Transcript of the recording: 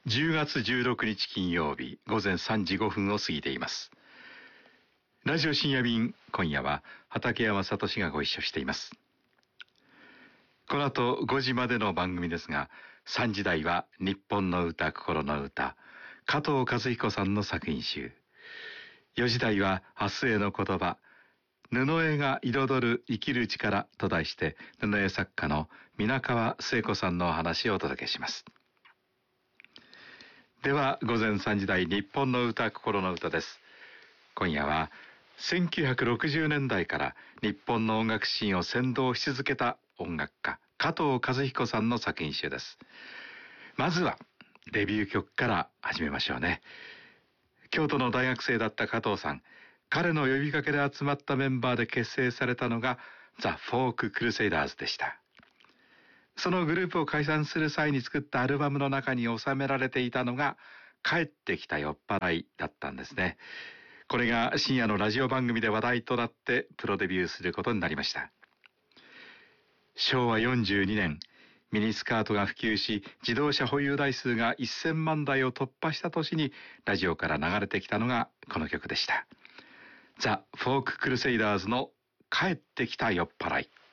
10月16日金曜日午前3時5分を過ぎています。ラジオ深夜便、今夜は畠山聡がご一緒しています。この後5時までの番組ですが、3時台は日本の歌心の歌、加藤和彦さんの作品集。4時台は明日への言葉、布絵が彩る生きる力と題して布絵作家の皆川聖子さんのお話をお届けします。では午前3時台日本の歌心の歌です。今夜は1960年代から日本の音楽シーンを先導し続けた音楽家加藤和彦さんの作品集です。まずはデビュー曲から始めましょうね。京都の大学生だった加藤さん、彼の呼びかけで集まったメンバーで結成されたのがザ・フォーク・クルセイダーズでした。そのグループを解散する際に作ったアルバムの中に収められていたのが帰ってきた酔っ払いだったんですね。これが深夜のラジオ番組で話題となってプロデビューすることになりました。昭和42年、ミニスカートが普及し、自動車保有台数が1000万台を突破した年にラジオから流れてきたのがこの曲でした。ザ・フォーク・クルセイダーズの帰ってきた酔っ払い。